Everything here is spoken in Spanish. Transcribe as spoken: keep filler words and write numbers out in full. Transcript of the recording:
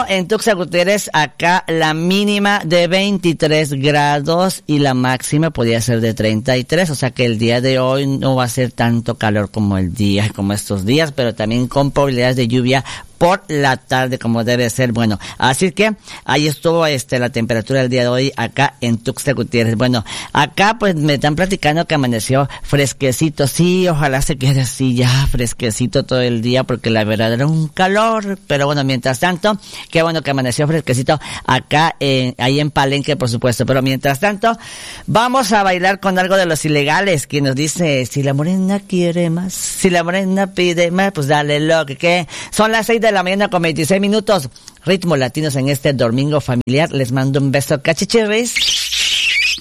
Bueno, en Tuxtla Gutiérrez, acá la mínima de veintitrés grados y la máxima podría ser de treinta y tres, o sea que el día de hoy no va a ser tanto calor como el día, como estos días, pero también con probabilidades de lluvia por la tarde como debe ser. Bueno, así que ahí estuvo este la temperatura del día de hoy acá en Tuxtla Gutiérrez. Bueno, acá pues me están platicando que amaneció fresquecito. Sí, ojalá se quede así ya fresquecito todo el día porque la verdad era un calor. Pero bueno, mientras tanto, qué bueno que amaneció fresquecito acá en, ahí en Palenque, por supuesto. Pero mientras tanto, vamos a bailar con algo de Los Ilegales, quien nos dice, si la morena quiere más, si la morena pide más, pues dale lo que que. Son las seis de la mañana con veintiséis minutos. Ritmos latinos en este domingo familiar. Les mando un beso, cachichirris.